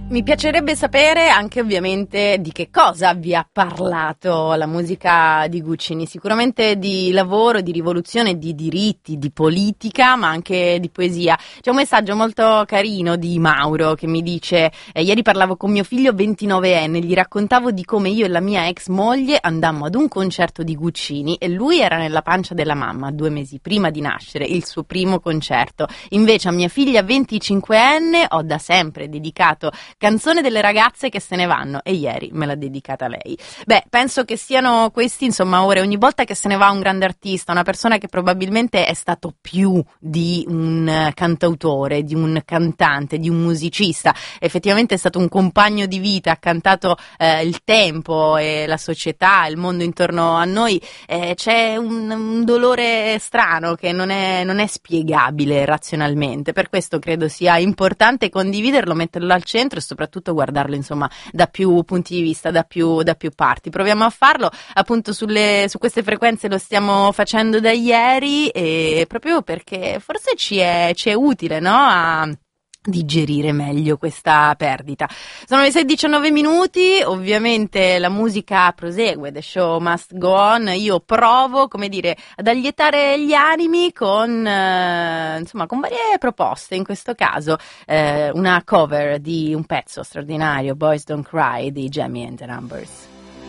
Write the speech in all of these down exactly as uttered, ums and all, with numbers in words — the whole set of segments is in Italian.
Mi piacerebbe sapere anche ovviamente di che cosa vi ha parlato la musica di Guccini, sicuramente di lavoro, di rivoluzione, di diritti, di politica, ma anche di poesia. C'è un messaggio molto carino di Mauro che mi dice: eh, ieri parlavo con mio figlio ventinovenne, gli raccontavo di come io e la mia ex moglie andammo ad un concerto di Guccini e lui era nella pancia della mamma due mesi prima di nascere, il suo primo concerto. Invece a mia figlia venticinquenne ho da sempre dedicato Canzone delle ragazze che se ne vanno e ieri me l'ha dedicata lei. Beh, penso che siano questi, insomma, ore ogni volta che se ne va un grande artista, una persona che probabilmente è stato più di un cantautore, di un cantante, di un musicista, effettivamente è stato un compagno di vita, ha cantato eh, il tempo e la società, il mondo intorno a noi, eh, c'è un, un dolore strano che non è, non è spiegabile razionalmente, per questo credo sia importante condividerlo, metterlo al centro e soprattutto guardarlo insomma da più punti di vista, da più, da più parti. Proviamo a farlo appunto sulle, su queste frequenze, lo stiamo facendo da ieri e proprio perché forse ci è, ci è utile, no? A digerire meglio questa perdita. Sono le sei e diciannove minuti, ovviamente la musica prosegue, the show must go on. Io provo, come dire, ad allietare gli animi con eh, insomma con varie proposte, in questo caso eh, una cover di un pezzo straordinario, Boys Don't Cry di Jamie and the Numbers.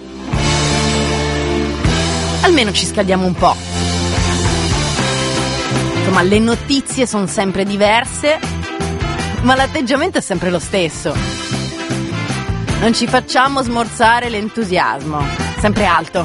Almeno ci scaldiamo un po'. Insomma, le notizie sono sempre diverse, ma l'atteggiamento è sempre lo stesso. Non ci facciamo smorzare l'entusiasmo, sempre alto.